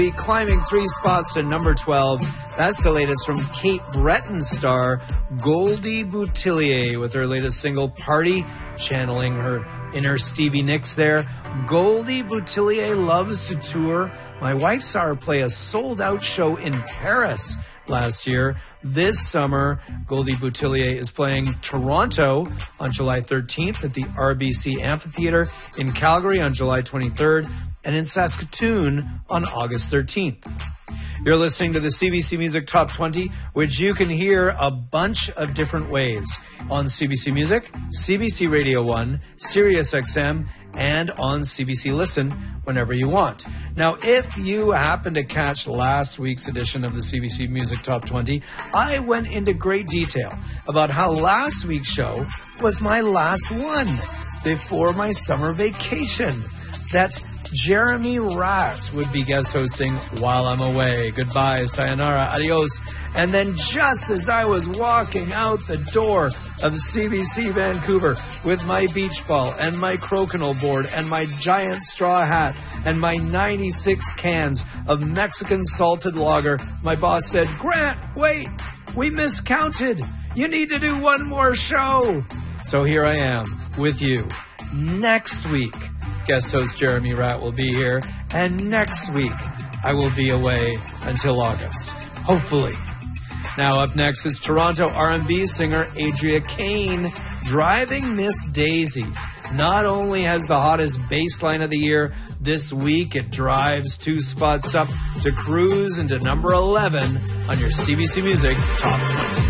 Climbing 3 spots to number 12. That's the latest from Cape Breton star Goldie Boutillier with her latest single, Party, channeling her inner Stevie Nicks there. Goldie Boutillier loves to tour. My wife saw her play a sold-out show in Paris last year. This summer, Goldie Boutillier is playing Toronto on July 13th at the RBC Amphitheatre, in Calgary on July 23rd, and in Saskatoon on August 13th. You're listening to the CBC Music Top 20, which you can hear a bunch of different ways on CBC Music, CBC Radio 1, Sirius XM, and on CBC Listen whenever you want. Now, if you happen to catch last week's edition of the CBC Music Top 20, I went into great detail about how last week's show was my last one before my summer vacation. That Jeremy Ratt would be guest hosting while I'm away. Goodbye, sayonara, adios. And then just as I was walking out the door of CBC Vancouver with my beach ball and my crokinole board and my giant straw hat and my 96 cans of Mexican salted lager, my boss said, "Grant, wait, we miscounted. You need to do one more show." So here I am with you. Next week, guest host Jeremy Ratt will be here, and next week I will be away until August, hopefully. Now up next is Toronto R&B singer Adria Kane, Driving Miss Daisy. Not only has the hottest bass line of the year, this week it drives 2 spots up to cruise into number 11 on your CBC Music Top 20.